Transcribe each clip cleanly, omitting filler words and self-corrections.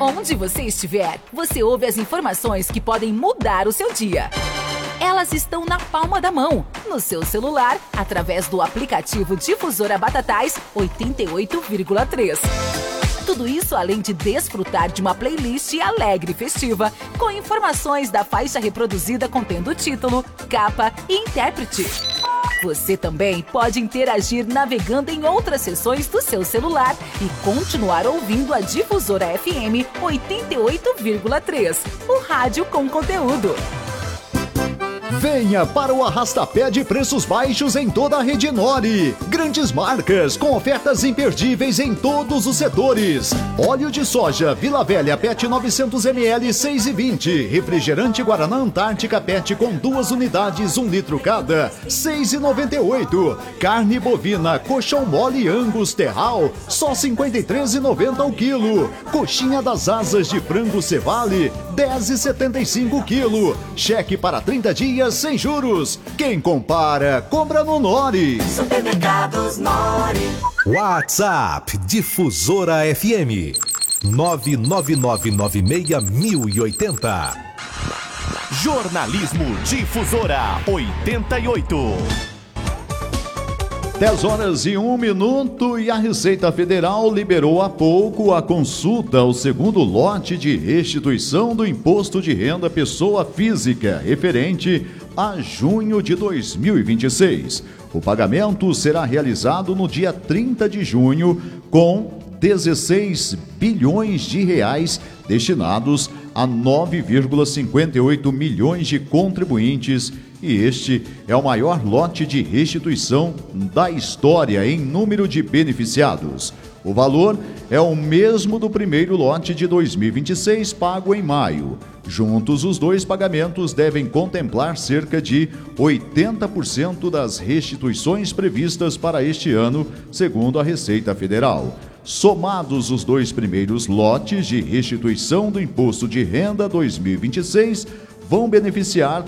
Onde você estiver, você ouve as informações que podem mudar o seu dia. Elas estão na palma da mão, no seu celular, através do aplicativo Difusora Batatais 88,3. Tudo isso além de desfrutar de uma playlist alegre e festiva, com informações da faixa reproduzida contendo título, capa e intérprete. Você também pode interagir navegando em outras seções do seu celular e continuar ouvindo a Difusora FM 88,3, o rádio com conteúdo. Venha para o arrastapé de preços baixos em toda a rede Nori. Grandes marcas com ofertas imperdíveis em todos os setores. Óleo de soja Vila Velha PET 900ml 6,20. Refrigerante Guaraná Antártica PET com 2 unidades, 1 litro cada, 6,98. Carne bovina Coxão Mole Angus Terral, só 53,90 o quilo. Coxinha das asas de frango Cevale, 10,75 o quilo. Cheque para 30 dias sem juros. Quem compara, compra no Nori. Supermercados Nori. WhatsApp Difusora FM 999961080. Jornalismo Difusora 88. 10h01 e a Receita Federal liberou há pouco a consulta ao segundo lote de restituição do Imposto de Renda Pessoa Física, referente a junho de 2026. O pagamento será realizado no dia 30 de junho, com 16 bilhões de reais destinados a 9,58 milhões de contribuintes. E este é o maior lote de restituição da história em número de beneficiados. O valor é o mesmo do primeiro lote de 2026, pago em maio. Juntos, os dois pagamentos devem contemplar cerca de 80% das restituições previstas para este ano, segundo a Receita Federal. Somados os dois primeiros lotes de restituição do Imposto de Renda 2026, vão beneficiar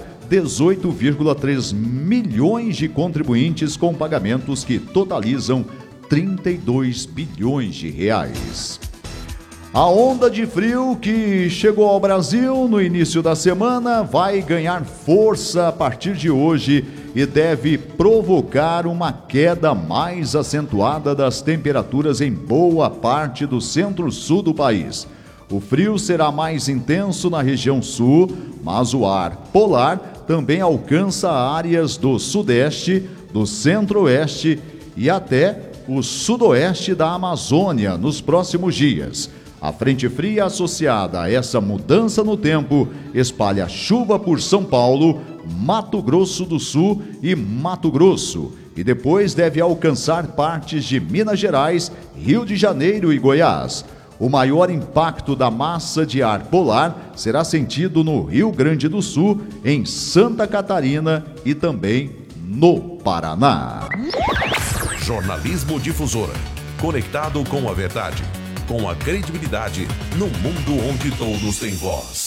18,3 milhões de contribuintes com pagamentos que totalizam 32 bilhões de reais. A onda de frio que chegou ao Brasil no início da semana vai ganhar força a partir de hoje e deve provocar uma queda mais acentuada das temperaturas em boa parte do centro-sul do país. O frio será mais intenso na região sul, mas o ar polar também alcança áreas do sudeste, do centro-oeste e até o sudoeste da Amazônia nos próximos dias. A frente fria associada a essa mudança no tempo espalha chuva por São Paulo, Mato Grosso do Sul e Mato Grosso, e depois deve alcançar partes de Minas Gerais, Rio de Janeiro e Goiás. O maior impacto da massa de ar polar será sentido no Rio Grande do Sul, em Santa Catarina e também no Paraná. Jornalismo Difusora, conectado com a verdade, com a credibilidade, no mundo onde todos têm voz.